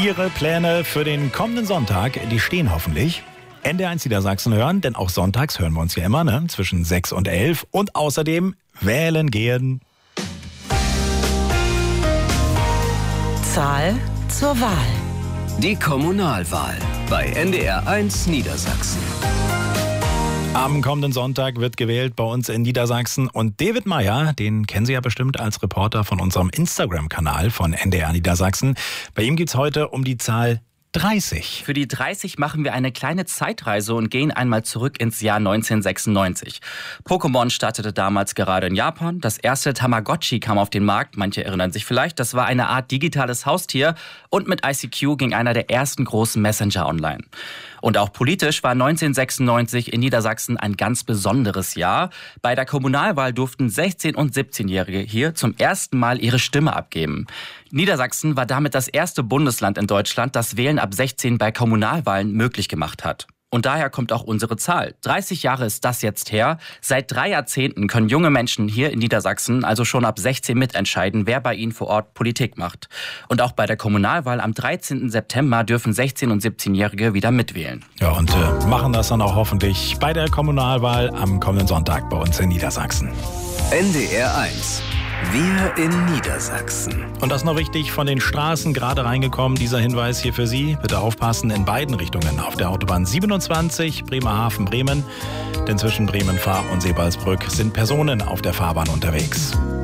Ihre Pläne für den kommenden Sonntag, die stehen hoffentlich. NDR1 Niedersachsen hören, denn auch sonntags hören wir uns ja immer, zwischen 6 und 11. Und außerdem wählen gehen. Zahl zur Wahl. Die Kommunalwahl bei NDR1 Niedersachsen. Am kommenden Sonntag wird gewählt bei uns in Niedersachsen. Und David Meyer, den kennen Sie ja bestimmt als Reporter von unserem Instagram-Kanal von NDR Niedersachsen. Bei ihm geht es heute um die Zahl 30. Für die 30 machen wir eine kleine Zeitreise und gehen einmal zurück ins Jahr 1996. Pokémon startete damals gerade in Japan. Das erste Tamagotchi kam auf den Markt. Manche erinnern sich vielleicht. Das war eine Art digitales Haustier. Und mit ICQ ging einer der ersten großen Messenger online. Und auch politisch war 1996 in Niedersachsen ein ganz besonderes Jahr. Bei der Kommunalwahl durften 16- und 17-Jährige hier zum ersten Mal ihre Stimme abgeben. Niedersachsen war damit das erste Bundesland in Deutschland, das Wählen ab 16 bei Kommunalwahlen möglich gemacht hat. Und daher kommt auch unsere Zahl. 30 Jahre ist das jetzt her. Seit 3 Jahrzehnten können junge Menschen hier in Niedersachsen also schon ab 16 mitentscheiden, wer bei ihnen vor Ort Politik macht. Und auch bei der Kommunalwahl am 13. September dürfen 16- und 17-Jährige wieder mitwählen. Ja, und machen das dann auch hoffentlich bei der Kommunalwahl am kommenden Sonntag bei uns in Niedersachsen. NDR1. Wir in Niedersachsen. Und das noch wichtig, von den Straßen gerade reingekommen, dieser Hinweis hier für Sie. Bitte aufpassen in beiden Richtungen auf der Autobahn 27 Bremerhaven-Bremen. Denn zwischen Bremen-Fahr und Seebalsbrück sind Personen auf der Fahrbahn unterwegs.